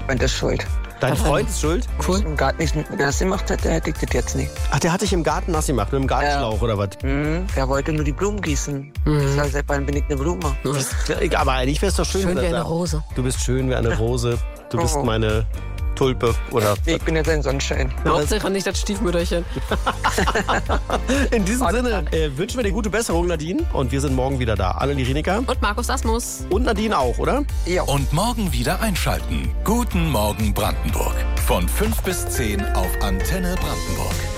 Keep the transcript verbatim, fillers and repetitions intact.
Und das ist schuld. Dein Freund ist schuld? Cool. Im Garten nicht nass gemacht hat, der hätte ich das jetzt nicht. Ach, der hat dich im Garten nass gemacht, mit dem Gartenschlauch Ja. oder was? Mhm. Er wollte nur die Blumen gießen. Mhm. Ich sag, seit wann bin ich eine Blume? Ja, aber eigentlich wäre es doch schön, Schön wenn wie er eine sagt, Rose. Du bist schön wie eine Rose. Du bist Oh. meine Tulpe oder. Ich bin jetzt ein Sonnenschein. Hauptsache nicht das Stiefmütterchen. In diesem Sinne äh, wünschen wir dir gute Besserung, Nadine. Und wir sind morgen wieder da. Anneli Rienecker Und Markus Asmus. und Nadine auch, oder? Ja. Und morgen wieder einschalten. Guten Morgen Brandenburg. Von fünf bis zehn auf Antenne Brandenburg.